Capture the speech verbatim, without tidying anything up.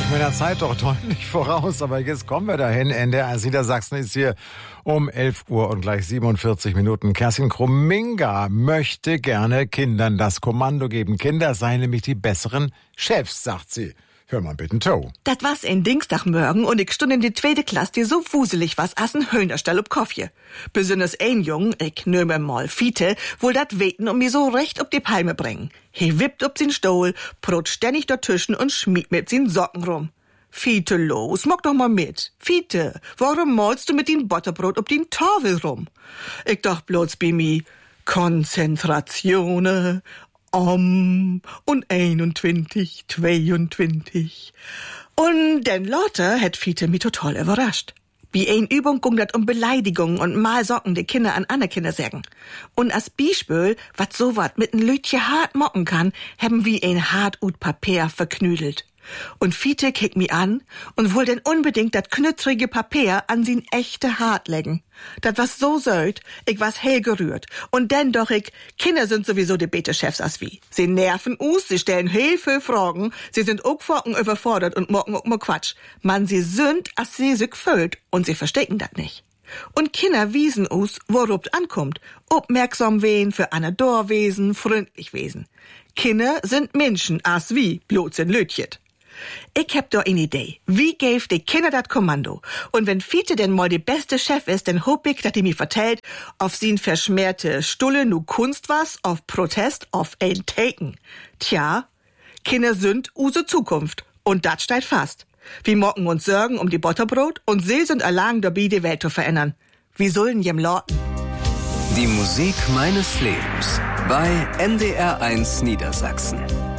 ich meiner Zeit doch deutlich voraus, aber jetzt kommen wir dahin. N D R eins Niedersachsen ist hier um elf Uhr und gleich siebenundvierzig Minuten. Kerstin Krumminga möchte gerne Kindern das Kommando geben. Kinder seien nämlich die besseren Chefs, sagt sie. Hör mal bitte to. Dat war's ein Dienstagmorgen und ich stund in die zweite Klasse, die so wuselig was as ein Höhnerstall ob Koffje. Besonders ein Jung, ich nehme mal Fiete, wohl dat weten und mir so recht ob die Palme bringen. He wippt ob sin Stuhl, prot ständig dort Tischen und schmiegt mit sin Socken rum. Fiete, los, mock doch mal mit. Fiete, warum malst du mit din Butterbrot ob din Tafel rum? Ich dacht bloß bei mi, Konzentratione, Um und einundzwanzig, zweiundzwanzig. Und denn Lotte hat Fiete mich total überrascht. Wie ein Übung ging dat um Beleidigungen und mal Socken die Kinder an andere Kinder sagen. Und als Beispiel, wat so wat mit n Lütje hart mocken kann, haben wie ein hart ut Papier verknüdelt. Und Fiete kickt mi an und will denn unbedingt dat knüttrige Papier an sin echte Hart legen. Dat was so söd, ich was hell gerührt. Und denn doch ich, Kinder sind sowieso die Bete-Chefs as wie. Sie nerven us, sie stellen heel viel Fragen, sie sind auch vorken überfordert und mocken auch mal Quatsch. Man, sie sind, as sie sich füllt und sie verstecken dat nicht. Und Kinder wiesen us, worauf ankommt. Aufmerksam wehen, für eine Dorwesen, freundlich wesen. Kinder sind Menschen, as wie, bloß in Lötjet. Ich hab doch eine Idee. Wie gäf die Kinder dat Kommando? Und wenn Fiete denn mal die beste Chef ist, dann hopp ich, dass die mir vertellt, auf sin verschmähte Stulle nu Kunst was, auf Protest, auf ein Taken. Tja, Kinder sind use Zukunft. Und dat steht fast. Wir mocken uns Sorgen um die Butterbrot und sie sind allein dabei, die Welt zu verändern. Wie sollen jem Lorten? Die Musik meines Lebens bei N D R eins Niedersachsen.